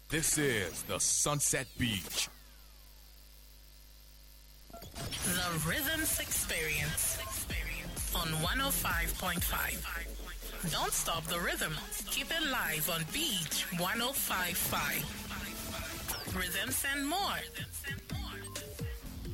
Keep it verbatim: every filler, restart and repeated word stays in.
This is the Sunset Beach. The Rhythms Experience on one oh five point five. Don't stop the rhythm. Keep it live on Beach one oh five point five. Rhythms and more.